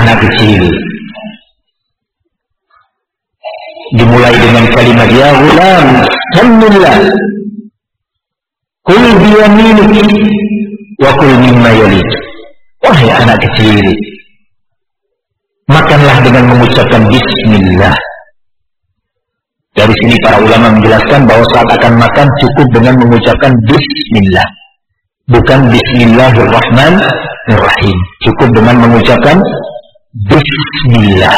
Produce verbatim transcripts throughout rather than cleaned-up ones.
anak kecil. Dimulai dengan kalimat ya ghulam, samillah. Kul biyaminik wa kul mimma yalik. Wahai anak kecil, makanlah dengan mengucapkan bismillah. Dari sini para ulama menjelaskan bahwa saat akan makan cukup dengan mengucapkan bismillah. Bukan bismillahirrahmanirrahim. Cukup dengan mengucapkan bismillah.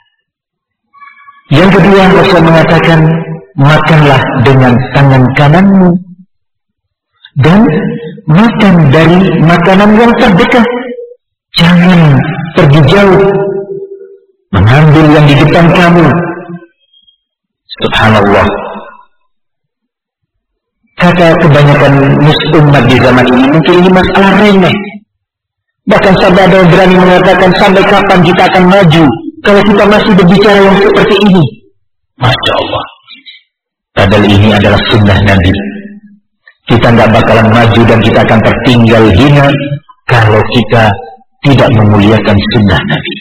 Yang kedua, Rasul mengatakan makanlah dengan tangan kananmu dan makan dari makanan yang terdekat. Jangan pergi jauh mengambil yang di depan kamu. Subhanallah. Kata kebanyakan umat di zaman ini, mungkin ini masalah remeh. Bahkan sampai ada yang berani mengatakan, sampai kapan kita akan maju kalau kita masih berbicara yang seperti ini? Masya Allah. Padahal ini adalah sunnah Nabi. Kita nggak bakalan maju dan kita akan tertinggal hina kalau kita tidak memuliakan sunnah Nabi.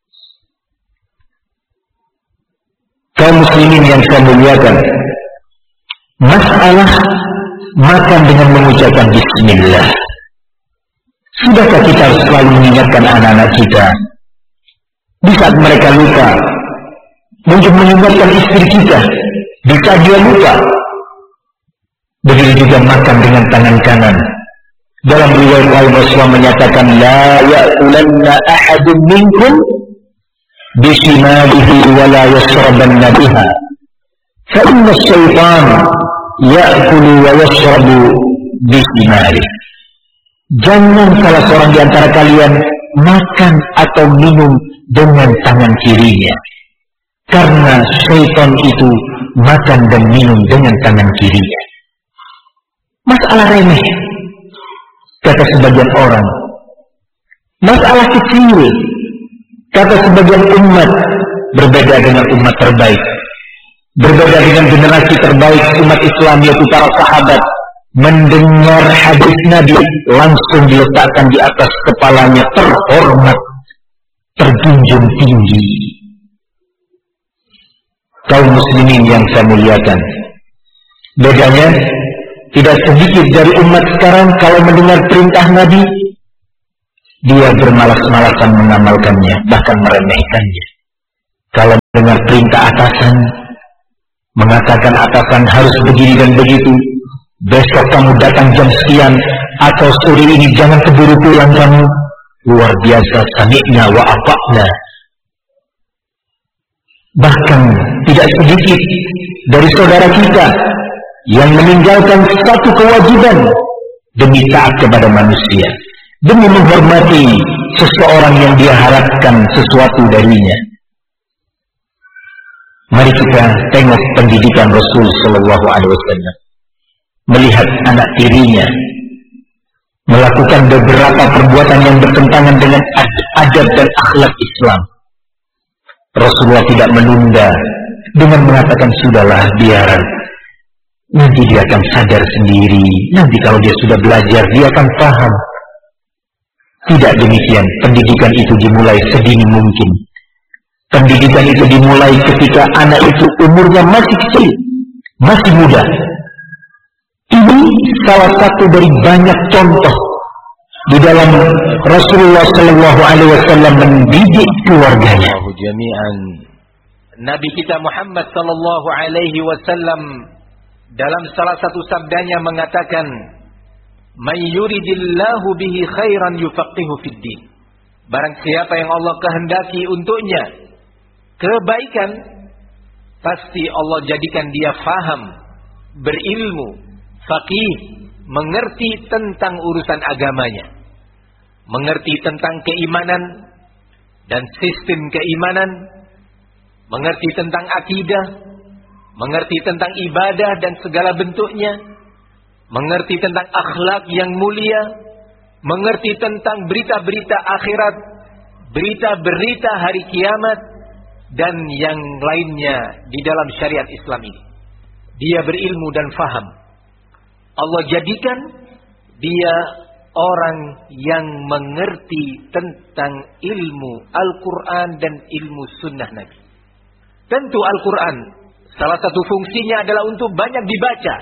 Kaum muslimin yang saya muliakan, masalah makan dengan mengucapkan bismillah. Sudahkah kita harus selalu mengingatkan anak-anak kita di saat mereka lupa, untuk mengingatkan istri kita di saat dia lupa? Begitu juga makan dengan tangan kanan. Dalam riwayat lain Rasulullah menyatakan, la ya'kulanna ahadun minkum bishimalihi wa la yashrabanna biha fa inna asy-syaitan ya'kulu wa yashrabu bishimalihi. Jangan salah seorang di antara kalian makan atau minum dengan tangan kirinya, karena syaitan itu makan dan minum dengan tangan kirinya. Masalah remeh, kata sebagian orang. Masalah kecil, kata sebagian umat. Berbeda dengan umat terbaik, berbeda dengan generasi terbaik umat Islam, yaitu para sahabat. Mendengar hadis Nabi langsung diletakkan di atas kepalanya, terhormat, terjunjung tinggi. Kaum muslimin yang saya muliakan, bedanya tidak sedikit dari umat sekarang kalau mendengar perintah Nabi, dia bermalas-malasan mengamalkannya, bahkan meremehkannya. Kalau mendengar perintah atasan, mengatakan atasan harus begini dan begitu, besok kamu datang jam sekian, atau sore ini jangan keburu pulang kamu. Luar biasa, sami'na wa ata'na. Bahkan tidak sedikit dari saudara kita yang meninggalkan satu kewajiban demi taat kepada manusia, demi menghormati seseorang yang dia harapkan sesuatu darinya. Mari kita tengok pendidikan Rasul Sallallahu Alaihi Wasallam. Melihat anak tirinya melakukan beberapa perbuatan yang bertentangan dengan adab dan akhlak Islam, Rasulullah tidak menunda dengan mengatakan, sudahlah, biarkan, nanti dia akan sadar sendiri, nanti kalau dia sudah belajar dia akan paham. Tidak demikian. Pendidikan itu dimulai sedini mungkin. Pendidikan itu dimulai ketika anak itu umurnya masih kecil, masih muda. Ini salah satu dari banyak contoh di dalam Rasulullah Sallallahu Alaihi Wasallam mendidik keluarganya. Jami'an. Nabi kita Muhammad Sallallahu Alaihi Wasallam dalam salah satu sabdanya mengatakan, "Man yuridillahu bihi khairan yufaqihu fid din." Barang siapa yang Allah kehendaki untuknya kebaikan, pasti Allah jadikan dia faham, berilmu, faqih, mengerti tentang urusan agamanya, mengerti tentang keimanan dan sistem keimanan, mengerti tentang akidah, mengerti tentang ibadah dan segala bentuknya, mengerti tentang akhlak yang mulia, mengerti tentang berita-berita akhirat, berita-berita hari kiamat, dan yang lainnya di dalam syariat Islam ini. Dia berilmu dan faham. Allah jadikan dia orang yang mengerti tentang ilmu Al-Quran dan ilmu sunnah Nabi. Tentu Al-Quran salah satu fungsinya adalah untuk banyak dibaca.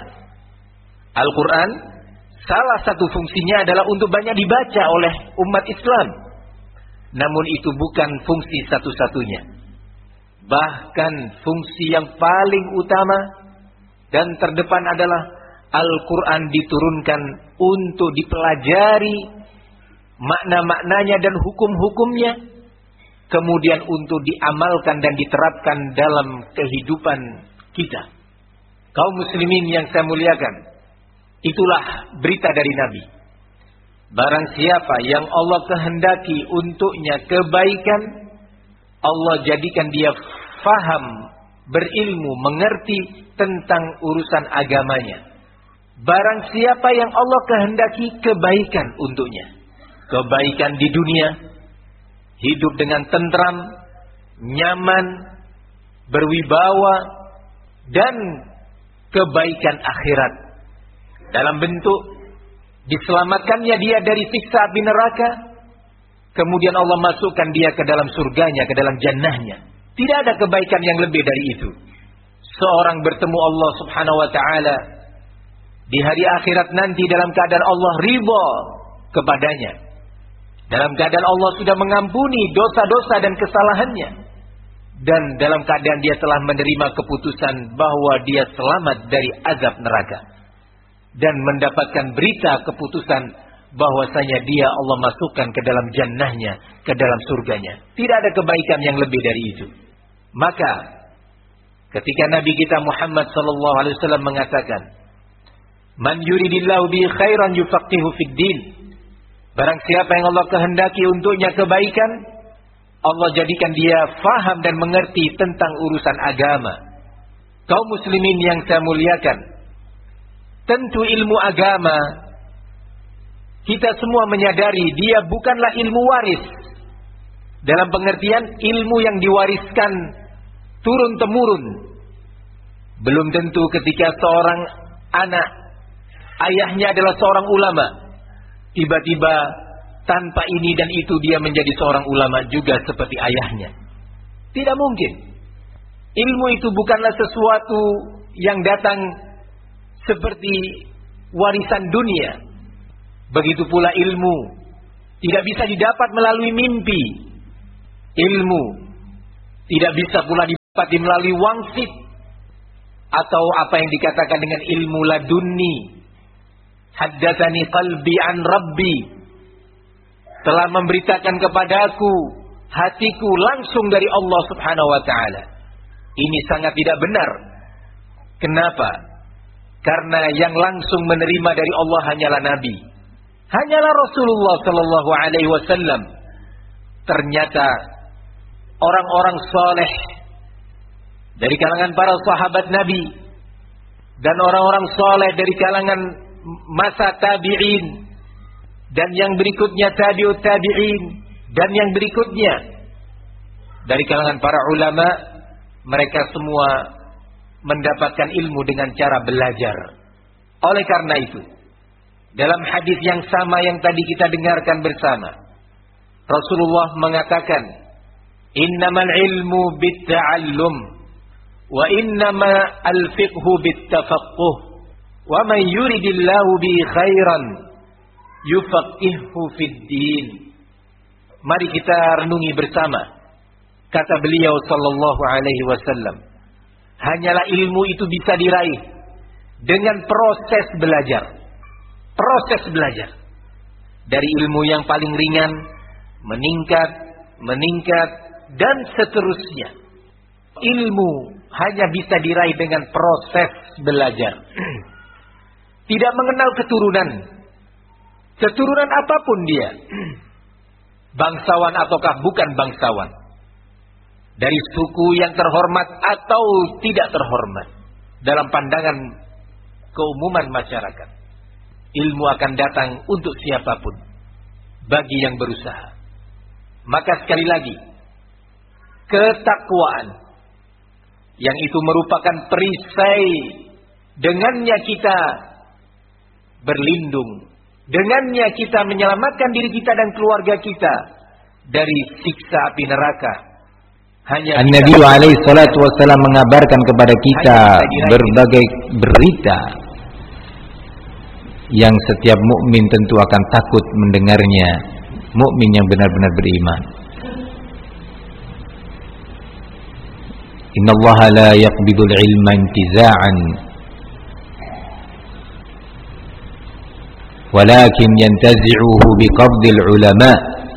Al-Quran salah satu fungsinya adalah untuk banyak dibaca oleh umat Islam. Namun itu bukan fungsi satu-satunya. Bahkan fungsi yang paling utama dan terdepan adalah Al-Quran diturunkan untuk dipelajari makna-maknanya dan hukum-hukumnya, kemudian untuk diamalkan dan diterapkan dalam kehidupan kita. Kaum muslimin yang saya muliakan, itulah berita dari Nabi. Barang siapa yang Allah kehendaki untuknya kebaikan, Allah jadikan dia faham, berilmu, mengerti tentang urusan agamanya. Barang siapa yang Allah kehendaki kebaikan untuknya, kebaikan di dunia, hidup dengan tentram, nyaman, berwibawa, dan kebaikan akhirat, dalam bentuk diselamatkannya dia dari siksa api neraka, kemudian Allah masukkan dia ke dalam surganya, ke dalam jannahnya. Tidak ada kebaikan yang lebih dari itu. Seorang bertemu Allah subhanahu wa ta'ala di hari akhirat nanti dalam keadaan Allah ridha kepadanya, dalam keadaan Allah sudah mengampuni dosa-dosa dan kesalahannya, dan dalam keadaan dia telah menerima keputusan bahwa dia selamat dari azab neraka, dan mendapatkan berita keputusan bahwasanya dia Allah masukkan ke dalam jannahnya, ke dalam surganya. Tidak ada kebaikan yang lebih dari itu. Maka ketika Nabi kita Muhammad sallallahu alaihi wasallam mengatakan, "Man yuridillahu bi khairan yufaqihu fid din." Barang siapa yang Allah kehendaki untuknya kebaikan, Allah jadikan dia faham dan mengerti tentang urusan agama. Kaum muslimin yang saya muliakan, tentu ilmu agama kita semua menyadari dia bukanlah ilmu waris, dalam pengertian ilmu yang diwariskan turun-temurun. Belum tentu ketika seorang anak ayahnya adalah seorang ulama, tiba-tiba tanpa ini dan itu dia menjadi seorang ulama juga seperti ayahnya. Tidak mungkin. Ilmu itu bukanlah sesuatu yang datang seperti warisan dunia. Begitu pula ilmu tidak bisa didapat melalui mimpi. Ilmu tidak bisa pula didapat melalui wangsit atau apa yang dikatakan dengan ilmu ladunni. Haddatsani qalbi an rabbi, telah memberitakan kepadaku hatiku langsung dari Allah subhanahu wa ta'ala. Ini sangat tidak benar. Kenapa? Karena yang langsung menerima dari Allah hanyalah Nabi, hanyalah Rasulullah sallallahu alaihi wasallam. Ternyata orang-orang saleh dari kalangan para sahabat Nabi dan orang-orang saleh dari kalangan masa tabi'in dan yang berikutnya tabi'ut tabi'in dan yang berikutnya dari kalangan para ulama, mereka semua mendapatkan ilmu dengan cara belajar. Oleh karena itu, dalam hadis yang sama yang tadi kita dengarkan bersama, Rasulullah mengatakan, "Innamal ilmu bitta'allum wa innama al-fiqhu bittafaqquh wa man yuridillahu bi khairan yufaqihu fid din." Mari kita renungi bersama kata beliau sallallahu alaihi wasallam. Hanyalah ilmu itu bisa diraih dengan proses belajar. Proses belajar. Dari ilmu yang paling ringan, meningkat, meningkat, dan seterusnya. Ilmu hanya bisa diraih dengan proses belajar. Tidak mengenal keturunan. Keturunan apapun dia. Bangsawan ataukah bukan bangsawan. Dari suku yang terhormat atau tidak terhormat. Dalam pandangan keumuman masyarakat. Ilmu akan datang untuk siapapun. Bagi yang berusaha. Maka sekali lagi, ketakwaan. Yang itu merupakan perisai. Dengannya kita berlindung Dengannya kita menyelamatkan diri kita dan keluarga kita dari siksa api neraka. Hanya An-Nabi alaihi salatu wasallam mengabarkan kepada kita berbagai berita yang setiap mukmin tentu akan takut mendengarnya, mukmin yang benar-benar beriman. Innallaha la yaqbidul ilma intiza'an walakin yantazi'uhu biqabdil ulama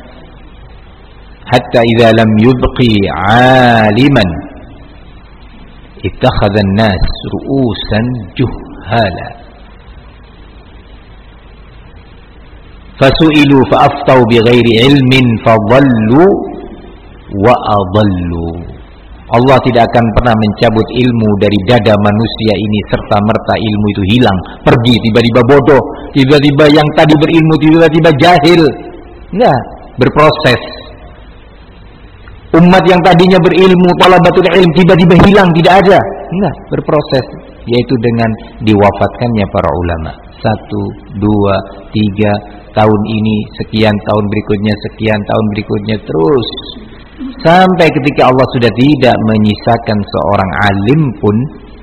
hatta idza lam yubqi 'aliman ittakhadha an-nas ru'usan juhala fasu'ilu fa'aftau bighairi ilmin fadhallu wa adallu. Allah tidak akan pernah mencabut ilmu dari dada manusia ini serta merta ilmu itu hilang, pergi, tiba-tiba bodoh, tiba-tiba yang tadi berilmu tiba-tiba jahil. Enggak, berproses. Umat yang tadinya berilmu, talabatul ilm, tiba-tiba hilang, tidak ada. Enggak, berproses, yaitu dengan diwafatkannya para ulama. Satu, dua, tiga, tahun ini, sekian tahun berikutnya, sekian tahun berikutnya, terus sampai ketika Allah sudah tidak menyisakan seorang alim pun,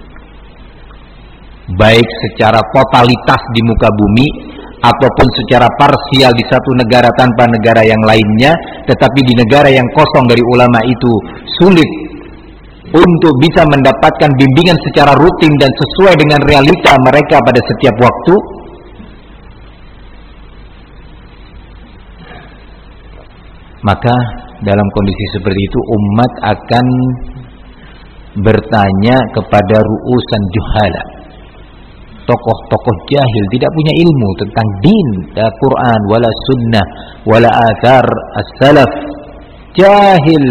baik secara totalitas di muka bumi ataupun secara parsial di satu negara tanpa negara yang lainnya, tetapi di negara yang kosong dari ulama itu sulit untuk bisa mendapatkan bimbingan secara rutin dan sesuai dengan realita mereka pada setiap waktu. Maka dalam kondisi seperti itu umat akan bertanya kepada ru'usan juhala, tokoh-tokoh jahil, tidak punya ilmu tentang din, Al-Quran, wala sunnah, wala athar as-salaf, jahil.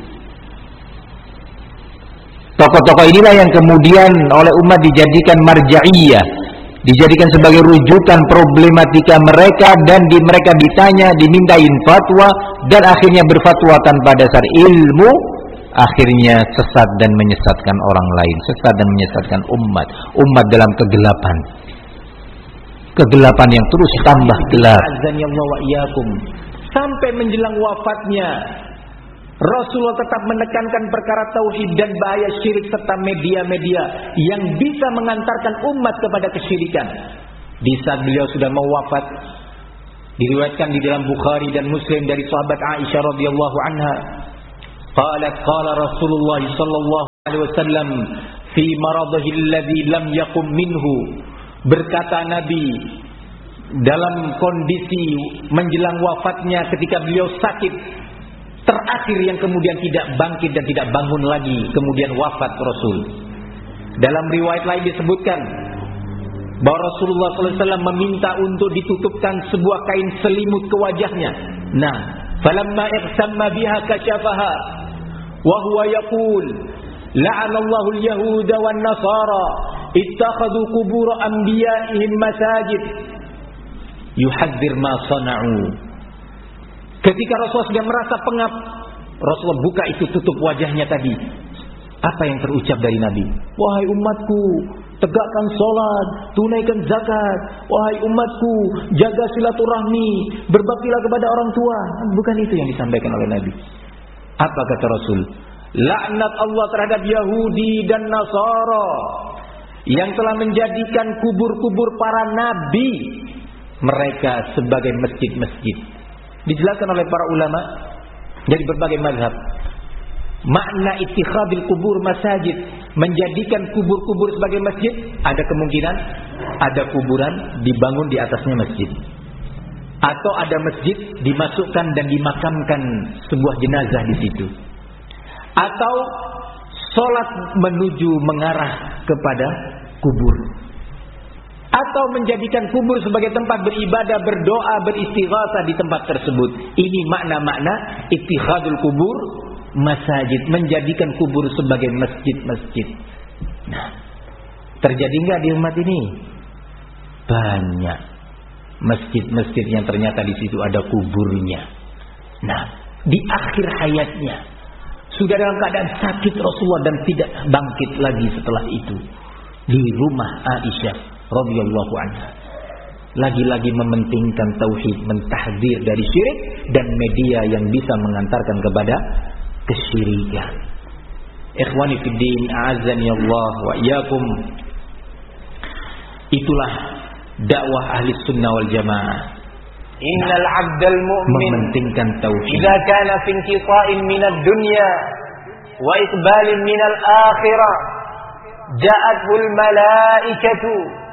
Tokoh-tokoh inilah yang kemudian oleh umat dijadikan marja'iyah, dijadikan sebagai rujukan problematika mereka, dan di mereka ditanya, dimintain fatwa, dan akhirnya berfatwa tanpa dasar ilmu, akhirnya sesat dan menyesatkan orang lain, sesat dan menyesatkan umat, umat dalam kegelapan, kegelapan yang terus tambah gelap. Sampai menjelang wafatnya, Rasulullah tetap menekankan perkara tauhid dan bahaya syirik serta media-media yang bisa mengantarkan umat kepada kesyirikan. Di saat beliau sudah mau wafat, diriwayatkan di dalam Bukhari dan Muslim dari sahabat Aisyah radhiyallahu anha, qalat qala Rasulullah sallallahu alaihi wasallam fi maradhihi alladhi lam yaqum minhu, berkata Nabi dalam kondisi menjelang wafatnya ketika beliau sakit terakhir yang kemudian tidak bangkit dan tidak bangun lagi, kemudian wafat Rasul. Dalam riwayat lain disebutkan bahwa Rasulullah sallallahu alaihi wasallam meminta untuk ditutupkan sebuah kain selimut ke wajahnya. Nah, falamma ihtamma biha kasyafaha wa huwa yaqul la'anallahu al-yahuda wan nasara ittakhadhu qubur anbiya'ihim masajid yuhadzir ma sana'u. Ketika Rasulullah sudah merasa pengap, Rasulullah buka itu tutup wajahnya tadi. Apa yang terucap dari Nabi? Wahai umatku, tegakkan sholat, tunaikan zakat. Wahai umatku, jaga silaturahmi, berbaktilah kepada orang tua. Bukan itu yang disampaikan oleh Nabi. Apa kata Rasul? Laknat Allah terhadap Yahudi dan Nasara yang telah menjadikan kubur-kubur para nabi mereka sebagai masjid-masjid. Dijelaskan oleh para ulama dari berbagai mazhab. Makna ittikhadil kubur masajid, menjadikan kubur-kubur sebagai masjid, ada kemungkinan ada kuburan dibangun di atasnya masjid, atau ada masjid dimasukkan dan dimakamkan sebuah jenazah di situ, atau sholat menuju mengarah kepada kubur, atau menjadikan kubur sebagai tempat beribadah, berdoa, beristighatsah di tempat tersebut. Ini makna-makna ittikhadul kubur masajid, menjadikan kubur sebagai masjid-masjid. Nah, terjadi enggak di umat ini? Banyak masjid-masjid yang ternyata di situ ada kuburnya. Nah, di akhir hayatnya sudah dalam keadaan sakit Rasulullah dan tidak bangkit lagi setelah itu, di rumah Aisyah radhiyallahu anha. lagi-lagi mementingkan tauhid, mentahdzir dari syirik dan media yang bisa mengantarkan kepada kesyirikan. Ikhwani fid din, a'azzani Allah wa iyyakum. Itulah dakwah ahli sunnah wal jamaah. Innal 'abdal mu'min mementingkan tauhid. Idza kana fi inqita'in minad dunya wa iqbalin minal akhirah, ja'atul malaikatu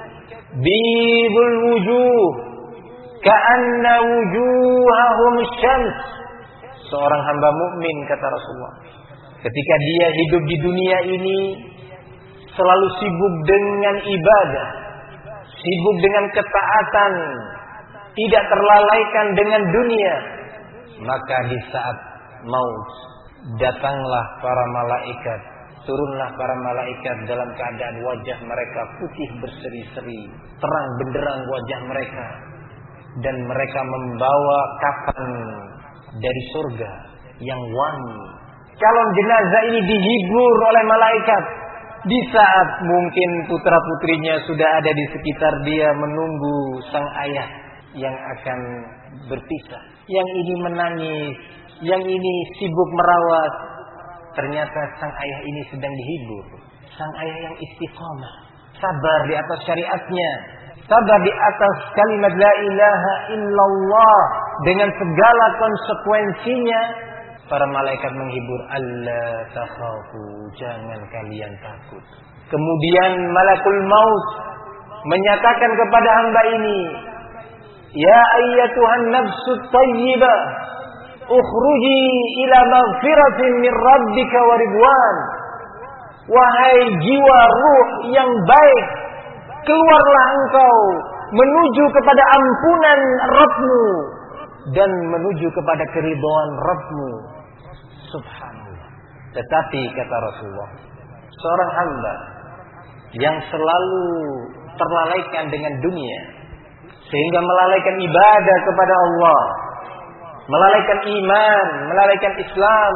bidul wujuh ka'anna wujuhahum syams. Seorang hamba mukmin, kata Rasulullah, ketika dia hidup di dunia ini selalu sibuk dengan ibadah, sibuk dengan ketaatan, tidak terlalaikan dengan dunia, maka di saat maut datanglah para malaikat, turunlah para malaikat dalam keadaan wajah mereka putih berseri-seri, terang benderang wajah mereka, dan mereka membawa kafan dari surga yang wangi. Calon jenazah ini dihibur oleh malaikat di saat mungkin putra-putrinya sudah ada di sekitar dia menunggu sang ayah yang akan berpisah. Yang ini menangis, yang ini sibuk merawat. Ternyata sang ayah ini sedang dihibur. Sang ayah yang istiqamah, sabar di atas syariatnya, sabar di atas kalimat la ilaha illallah dengan segala konsekuensinya. Para malaikat menghibur, alla takhafu, jangan kalian takut. Kemudian malakul maut menyatakan kepada hamba ini, ya ayyatuhan nafsut tayyibah, ukhruji ila maghfiratin min rabbika wa ridwan. Wahai jiwa ruh yang baik, keluarlah engkau menuju kepada ampunan Rabbmu dan menuju kepada keridhaan Rabbmu. Subhanallah. Tetapi kata Rasulullah, seorang hamba yang selalu terlalaikan dengan dunia sehingga melalaikan ibadah kepada Allah, melalaikan iman, melalaikan Islam,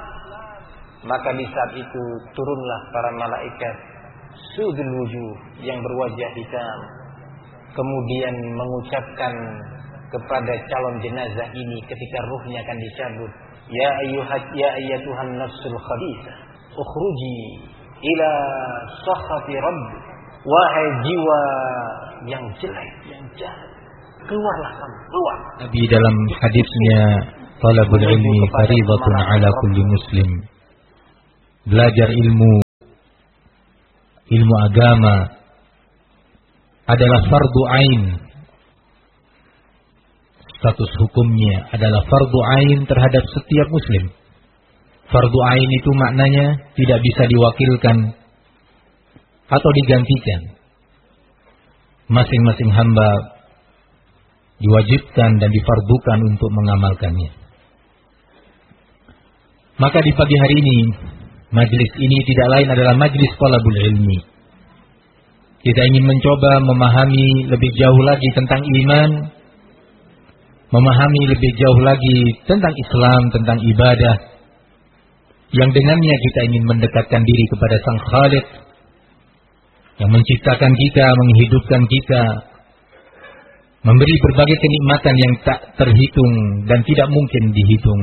maka di saat itu turunlah para malaikat sudul wujuh yang berwajah hitam, kemudian mengucapkan kepada calon jenazah ini ketika ruhnya akan dicabut, ya ayyuhat ya ayyatuhan nafsul khabithah, ukhruji ila sakhati rabbi. Wahai jiwa yang jelek, yang jahat, keluarlah kamu, keluar. Nabi dalam hadisnya, talabul ilmi faridatun ala kulli muslim. Belajar ilmu, ilmu agama adalah fardu ain. Status hukumnya adalah fardu ain terhadap setiap muslim. Fardu ain itu maknanya tidak bisa diwakilkan atau digantikan. Masing-masing hamba diwajibkan dan difardukan untuk mengamalkannya. Maka di pagi hari ini, majlis ini tidak lain adalah majlis talabul ilmi. Kita ingin mencoba memahami lebih jauh lagi tentang iman, memahami lebih jauh lagi tentang Islam, tentang ibadah, yang dengannya kita ingin mendekatkan diri kepada Sang Khaliq yang menciptakan kita, menghidupkan kita, memberi berbagai kenikmatan yang tak terhitung dan tidak mungkin dihitung.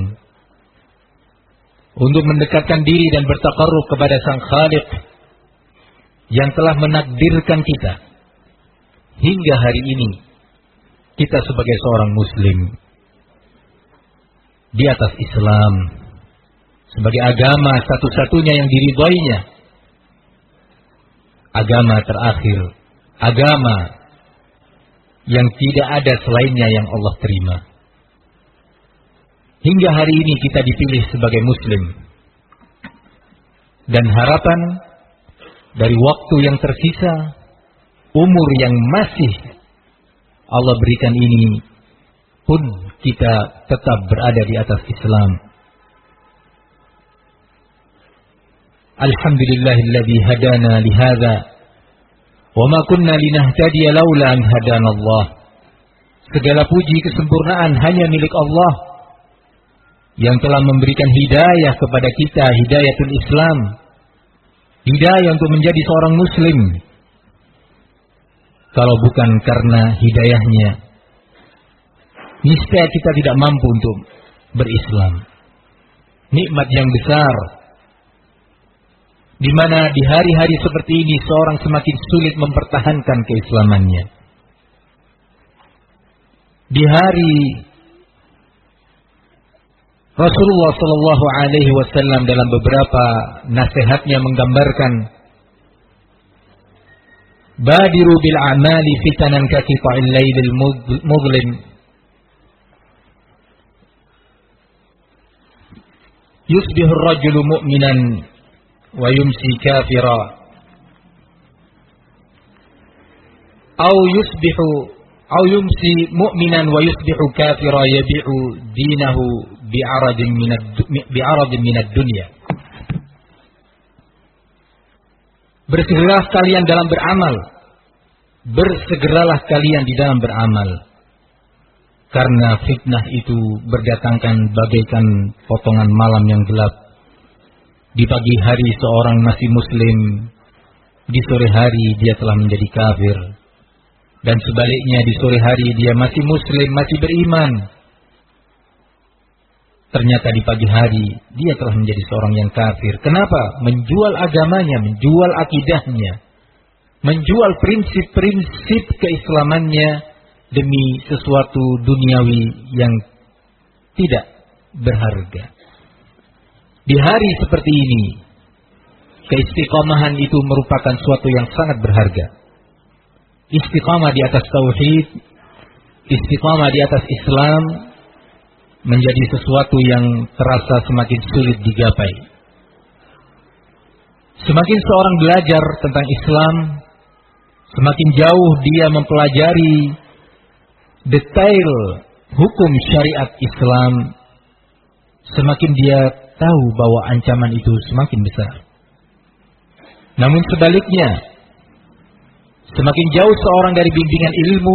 Untuk mendekatkan diri dan bertaqarrub kepada Sang Khaliq yang telah menakdirkan kita hingga hari ini, kita sebagai seorang muslim di atas Islam sebagai agama satu-satunya yang diridhoinya, agama terakhir, agama yang tidak ada selainnya yang Allah terima. Hingga hari ini kita dipilih sebagai muslim, dan harapan dari waktu yang tersisa, umur yang masih Allah berikan ini pun kita tetap berada di atas Islam. Alhamdulillahilladzi hadana lihadza wa ma kunna linahtadiya laula an hadana Allah. Segala puji kesempurnaan hanya milik Allah yang telah memberikan hidayah kepada kita, hidayatul Islam, hidayah untuk menjadi seorang muslim. kalau bukan karena hidayahnya, niscaya kita tidak mampu untuk berislam. Nikmat yang besar, di mana di hari-hari seperti ini seorang semakin sulit mempertahankan keislamannya. Di hari Rasulullah Sallallahu Alaihi Wasallam dalam beberapa nasihatnya menggambarkan, badiru bil a'mali fitanan ka qita'il lailil mudlim, yusbihu ar-rajulu mu'minan wa yumsi kafira, aw yusbihu aw yumsi mu'minan wa yusbihu kafira yabi'u dinahu bi'aradin minad bi'aradin minad dunya. Bersegeralah kalian dalam beramal, bersegeralah kalian di dalam beramal, karena fitnah itu berdatangkan bagaikan potongan malam yang gelap. Di pagi hari seorang masih muslim, di sore hari dia telah menjadi kafir. Dan sebaliknya, di sore hari dia masih muslim, masih beriman. Ternyata di pagi hari dia telah menjadi seorang yang kafir. Kenapa? Menjual agamanya, menjual akidahnya, menjual prinsip-prinsip keislamannya demi sesuatu duniawi yang tidak berharga. Di hari seperti ini, keistiqomahan itu merupakan suatu yang sangat berharga. Istiqamah di atas tauhid, istiqamah di atas Islam menjadi sesuatu yang terasa semakin sulit digapai. Semakin seorang belajar tentang Islam, semakin jauh dia mempelajari detail hukum syariat Islam, semakin dia tahu bahwa ancaman itu semakin besar. Namun sebaliknya, semakin jauh seorang dari bimbingan ilmu,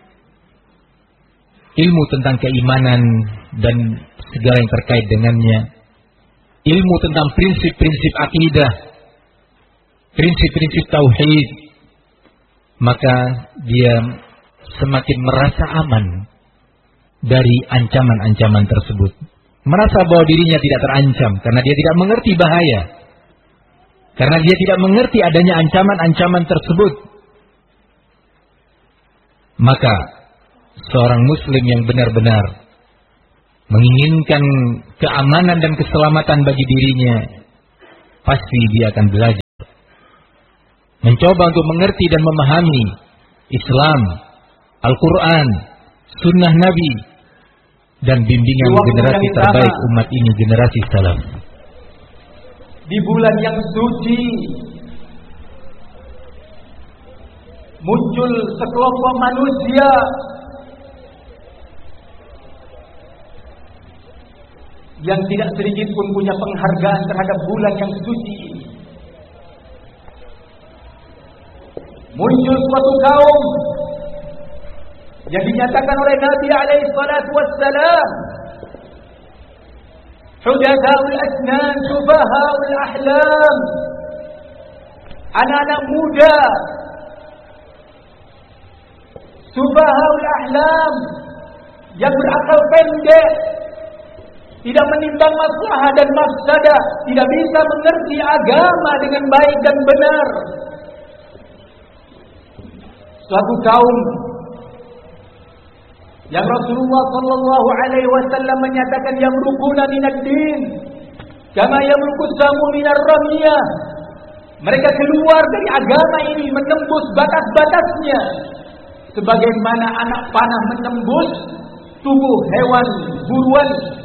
ilmu tentang keimanan dan segala yang terkait dengannya, ilmu tentang prinsip-prinsip akidah, prinsip-prinsip tauhid, maka dia semakin merasa aman dari ancaman-ancaman tersebut. Merasa bahwa dirinya tidak terancam karena dia tidak mengerti bahaya. Karena dia tidak mengerti adanya ancaman-ancaman tersebut. Maka seorang muslim yang benar-benar menginginkan keamanan dan keselamatan bagi dirinya, pasti dia akan belajar, mencoba untuk mengerti dan memahami Islam, Al-Quran, Sunnah Nabi, dan bimbingan generasi terbaik umat ini, generasi salaf. Di bulan yang suci muncul sekelompok manusia yang tidak sedikit pun punya penghargaan terhadap bulan yang suci ini. Muncul suatu kaum yang dinyatakan oleh Nabi alaihi salatu wassalam, hudathaul asnan, sufahaul ahlam, anak-anak muda, sufahaul ahlam, yang berakal pendek, tidak menimbang maslahat dan mafsadah, tidak bisa mengerti agama dengan baik dan benar. Suatu kaum yang Rasulullah sallallahu alaihi wasallam menyatakan yamruquna minad din kama yamruqu samu minar ramiyah. Mereka keluar dari agama ini menembus batas-batasnya sebagaimana anak panah menembus tubuh hewan buruan.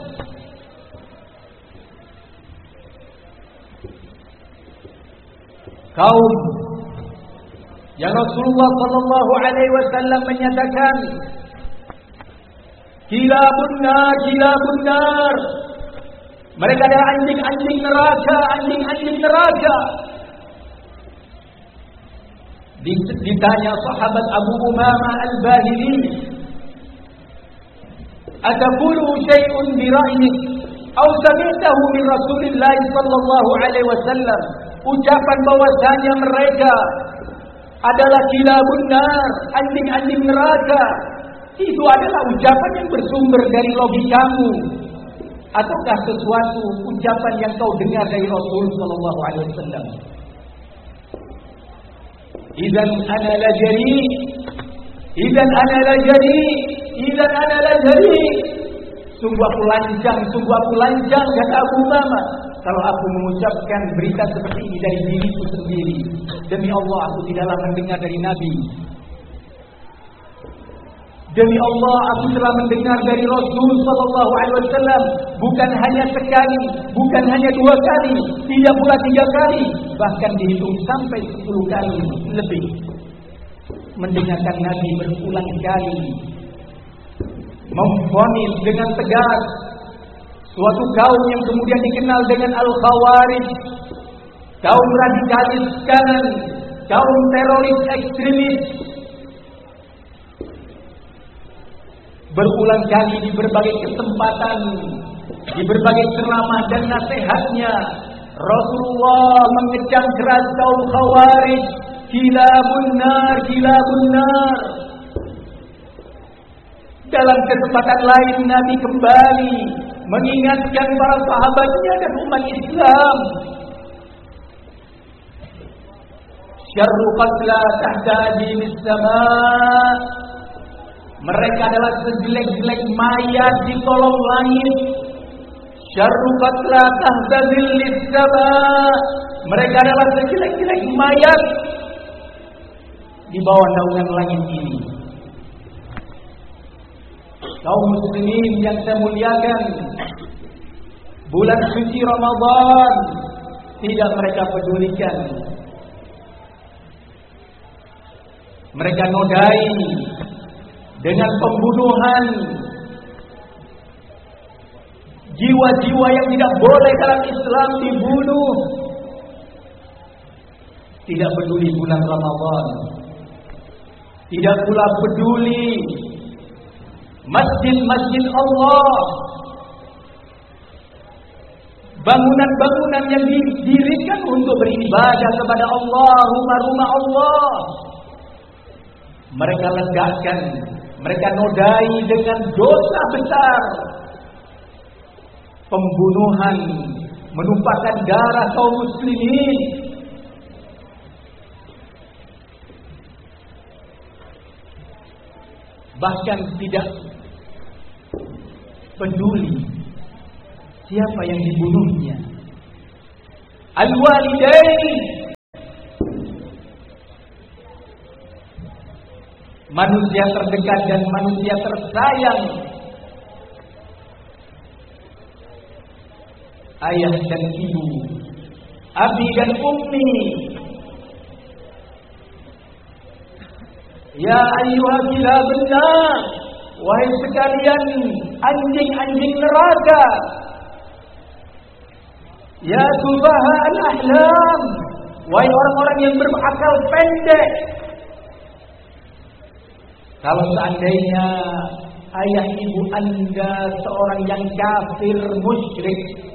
Kaum yang Rasulullah sallallahu alaihi wasallam menyatakan kilabun nar, kilabun nar, mereka adalah anjing-anjing neraka, anjing-anjing neraka. Ditanya sahabat Abu Umamah Al-Bahili, ataqulu syai'un bi ra'yik aw sami'tahu min Rasulillah sallallahu alaihi wasallam, ucapan bahwasanya mereka adalah kilabun nar, anjing-anjing neraka. Itu adalah ucapan yang bersumber dari logikamu, ataukah sesuatu ucapan yang kau dengar dari Rasul sallallahu alaihi wasallam? Idzan ana la jari, idzan ana la jari, idzan ana la jari. Sungguh aku lancang, sungguh aku lancang, kata Abu Umamah, kalau aku mengucapkan berita seperti ini dari diriku sendiri. Demi Allah, aku tidaklah mendengar dari Nabi. Demi Allah, aku telah mendengar dari Rasul sallallahu alaihi wasallam, bukan hanya sekali, bukan hanya dua kali, tidak pula tiga kali, bahkan dihitung sampai sepuluh kali lebih. Mendengarkan Nabi berulang kali memvonis dengan tegas suatu kaum yang kemudian dikenal dengan Al-Khawarij, kaum radikalis kanan, kaum teroris ekstremis. Berulang kali di berbagai kesempatan, di berbagai ceramah dan nasihatnya, Rasulullah mengecam keras kaum Khawarij, kilabun nar, kilabun nar. Dalam kesempatan lain Nabi kembali mengingatkan para sahabatnya dan umat Islam, syarru qatla tahta adimis sama', mereka adalah sejelek-jelek mayat di kolong langit. Syarru qatla tahta zillis sama', mereka adalah sejelek-jelek mayat di bawah naungan langit ini. Kaum muslimin yang saya muliakan, bulan suci Ramadan tidak mereka pedulikan. Mereka nodai dengan pembunuhan jiwa-jiwa yang tidak boleh dalam Islam dibunuh. Tidak peduli bulan Ramadan, tidak pula peduli masjid-masjid Allah, bangunan-bangunan yang didirikan untuk beribadah kepada Allah, rumah-rumah Allah. Mereka ledakan, mereka nodai dengan dosa besar, pembunuhan, menumpahkan darah kaum muslimin. Bahkan tidak peduli siapa yang dibunuhnya. Al-walidain, manusia terdekat dan manusia tersayang, ayah dan ibu, abi dan ummi. Ya ayyuhal kilabun nar, wahai sekalian anjing-anjing neraka. Ya subaha al-ahlam, wahai orang-orang yang berakal pendek. Kalau seandainya ayah ibu Anda seorang yang kafir musyrik,